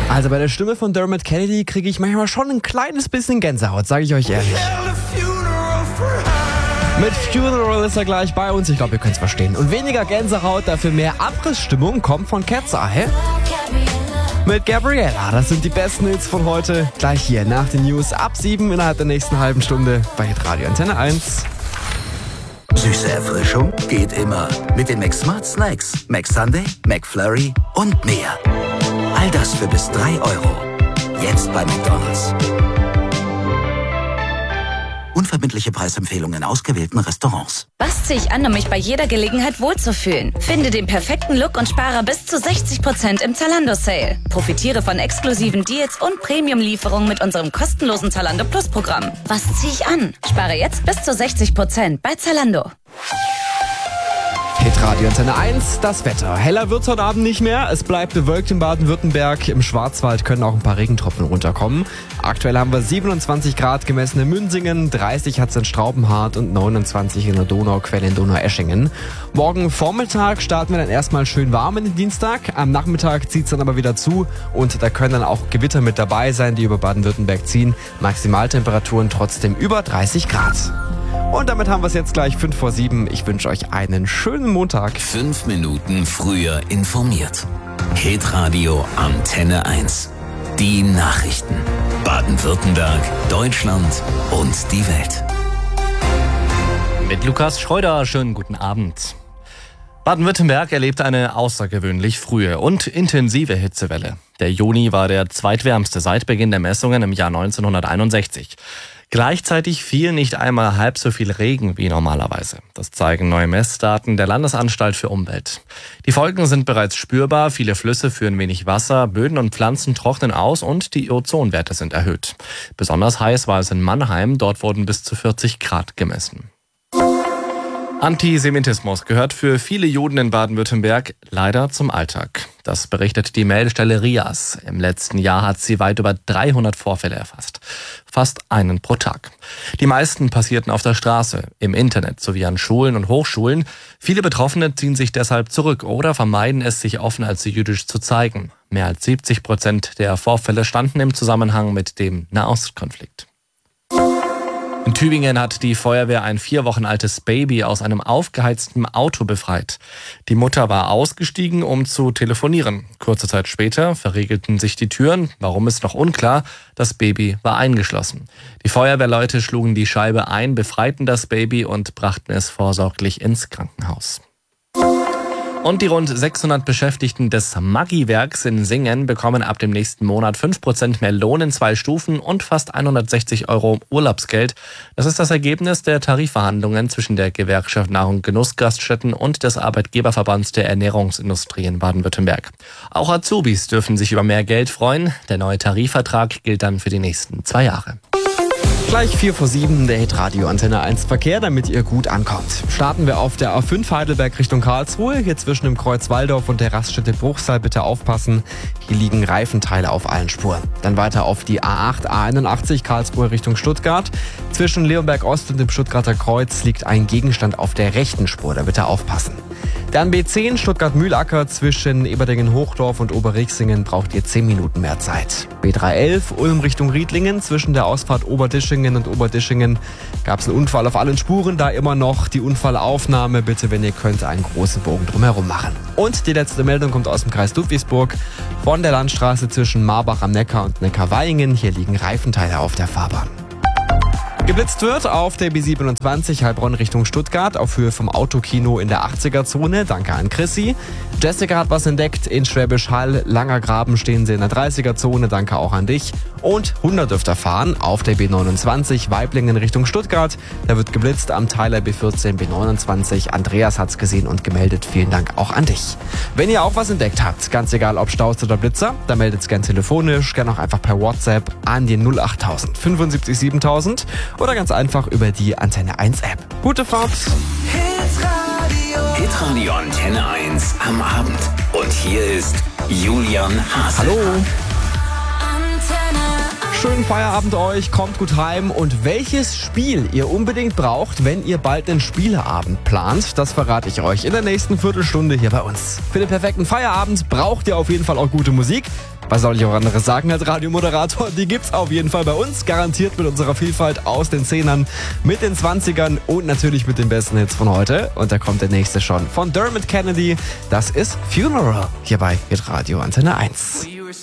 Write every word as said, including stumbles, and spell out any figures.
Also bei der Stimme von Dermot Kennedy kriege ich manchmal schon ein kleines bisschen Gänsehaut, sage ich euch ehrlich. Mit Funeral ist er gleich bei uns, ich glaube, ihr könnt es verstehen. Und weniger Gänsehaut, dafür mehr Abrissstimmung kommt von Cat's Eye. Mit Gabriella, das sind die besten Hits von heute. Gleich hier nach den News ab sieben innerhalb der nächsten halben Stunde bei Hitradio Antenne eins. Süße Erfrischung geht immer. Mit den McSmart Snacks, McSunday, McFlurry und mehr. All das für bis drei Euro. Jetzt bei McDonald's. Unverbindliche Preisempfehlungen in ausgewählten Restaurants. Was ziehe ich an, um mich bei jeder Gelegenheit wohlzufühlen? Finde den perfekten Look und spare bis zu sechzig Prozent im Zalando-Sale. Profitiere von exklusiven Deals und Premium-Lieferungen mit unserem kostenlosen Zalando Plus-Programm. Was ziehe ich an? Spare jetzt bis zu sechzig Prozent bei Zalando. Hitradio Antenne eins, das Wetter. Heller wird's heute Abend nicht mehr. Es bleibt bewölkt in Baden-Württemberg. Im Schwarzwald können auch ein paar Regentropfen runterkommen. Aktuell haben wir siebenundzwanzig Grad gemessen in Münsingen, dreißig hat's in Straubenhardt und neunundzwanzig in der Donauquelle in Donaueschingen. Morgen Vormittag starten wir dann erstmal schön warm in den Dienstag. Am Nachmittag zieht's dann aber wieder zu und da können dann auch Gewitter mit dabei sein, die über Baden-Württemberg ziehen. Maximaltemperaturen trotzdem über dreißig Grad. Und damit haben wir es jetzt gleich fünf vor sieben. Ich wünsche euch einen schönen Montag. Fünf Minuten früher informiert. Hitradio Antenne eins. Die Nachrichten. Baden-Württemberg, Deutschland und die Welt. Mit Lukas Schreuder, schönen guten Abend. Baden-Württemberg erlebt eine außergewöhnlich frühe und intensive Hitzewelle. Der Juni war der zweitwärmste seit Beginn der Messungen im Jahr neunzehnhunderteinundsechzig. Gleichzeitig fiel nicht einmal halb so viel Regen wie normalerweise. Das zeigen neue Messdaten der Landesanstalt für Umwelt. Die Folgen sind bereits spürbar. Viele Flüsse führen wenig Wasser, Böden und Pflanzen trocknen aus und die Ozonwerte sind erhöht. Besonders heiß war es in Mannheim. Dort wurden bis zu vierzig Grad gemessen. Antisemitismus gehört für viele Juden in Baden-Württemberg leider zum Alltag. Das berichtet die Meldestelle RIAS. Im letzten Jahr hat sie weit über dreihundert Vorfälle erfasst. Fast einen pro Tag. Die meisten passierten auf der Straße, im Internet sowie an Schulen und Hochschulen. Viele Betroffene ziehen sich deshalb zurück oder vermeiden es, sich offen als jüdisch zu zeigen. Mehr als siebzig Prozent der Vorfälle standen im Zusammenhang mit dem Nahostkonflikt. In Tübingen hat die Feuerwehr ein vier Wochen altes Baby aus einem aufgeheizten Auto befreit. Die Mutter war ausgestiegen, um zu telefonieren. Kurze Zeit später verriegelten sich die Türen. Warum ist noch unklar. Das Baby war eingeschlossen. Die Feuerwehrleute schlugen die Scheibe ein, befreiten das Baby und brachten es vorsorglich ins Krankenhaus. Und die rund sechshundert Beschäftigten des Maggi-Werks in Singen bekommen ab dem nächsten Monat fünf Prozent mehr Lohn in zwei Stufen und fast hundertsechzig Euro Urlaubsgeld. Das ist das Ergebnis der Tarifverhandlungen zwischen der Gewerkschaft Nahrung- und Genussgaststätten und des Arbeitgeberverbands der Ernährungsindustrie in Baden-Württemberg. Auch Azubis dürfen sich über mehr Geld freuen. Der neue Tarifvertrag gilt dann für die nächsten zwei Jahre. Gleich vier vor sieben, der Hitradio Antenne eins Verkehr, damit ihr gut ankommt. Starten wir auf der A fünf Heidelberg Richtung Karlsruhe. Hier zwischen dem Kreuz Waldorf und der Raststätte Bruchsal bitte aufpassen. Hier liegen Reifenteile auf allen Spuren. Dann weiter auf die A acht, A einundachtzig Karlsruhe Richtung Stuttgart. Zwischen Leonberg Ost und dem Stuttgarter Kreuz liegt ein Gegenstand auf der rechten Spur. Da bitte aufpassen. Dann B zehn Stuttgart-Mühlacker zwischen Eberdingen-Hochdorf und Oberriexingen braucht ihr zehn Minuten mehr Zeit. B dreihundertelf Ulm Richtung Riedlingen zwischen der Ausfahrt Oberdischingen und Oberdischingen gab es einen Unfall auf allen Spuren. Da immer noch die Unfallaufnahme. Bitte, wenn ihr könnt, einen großen Bogen drumherum machen. Und die letzte Meldung kommt aus dem Kreis Ludwigsburg von der Landstraße zwischen Marbach am Neckar und Neckarweingen. Hier liegen Reifenteile auf der Fahrbahn. Geblitzt wird auf der B siebenundzwanzig Heilbronn Richtung Stuttgart auf Höhe vom Autokino in der achtziger-Zone. Danke an Chrissy. Jessica hat was entdeckt in Schwäbisch Hall. Langer Graben stehen sie in der dreißiger-Zone. Danke auch an dich. Und hundert dürft ihr fahren auf der B neunundzwanzig Weiblingen Richtung Stuttgart. Da wird geblitzt am Teiler B vierzehn B neunundzwanzig. Andreas hat's gesehen und gemeldet. Vielen Dank auch an dich. Wenn ihr auch was entdeckt habt, ganz egal ob Staus oder Blitzer, dann meldet's gern telefonisch, gern auch einfach per WhatsApp an die null achttausend fünfundsiebzig siebentausend oder ganz einfach über die Antenne eins App. Gute Fahrt! Hitradio. Hitradio Antenne eins am Abend. Und hier ist Julian Haselmann. Hallo! Schönen Feierabend euch, kommt gut heim und welches Spiel ihr unbedingt braucht, wenn ihr bald einen Spieleabend plant, das verrate ich euch in der nächsten Viertelstunde hier bei uns. Für den perfekten Feierabend braucht ihr auf jeden Fall auch gute Musik. Was soll ich auch anderes sagen als Radiomoderator? Die gibt's auf jeden Fall bei uns, garantiert mit unserer Vielfalt aus den Zehnern, mit den Zwanzigern und natürlich mit den besten Hits von heute. Und da kommt der nächste schon von Dermot Kennedy. Das ist Funeral hier bei Hit Radio Antenne eins.